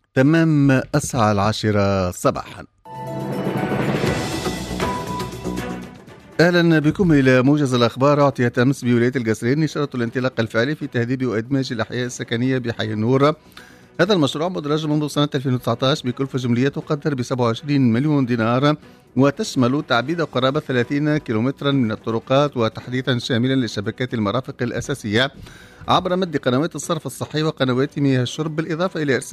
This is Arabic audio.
تمام الساعة 10 صباحا. أهلا بكم إلى موجز الأخبار. أعطيت أمس بولاية القصرين إشارة الانطلاق الفعلي في تهذيب وإدماج الأحياء السكنية بحي النور. هذا المشروع مدرج منذ سنة 2019 بكلفة جملية تقدر ب 27 مليون دينار، وتشمل تعبيد قرابة 30 كيلومترا من الطرقات وتحديثا شاملا لشبكات المرافق الأساسية عبر مد قنوات الصرف الصحي وقنوات مياه الشرب، بالإضافة إلى إرسال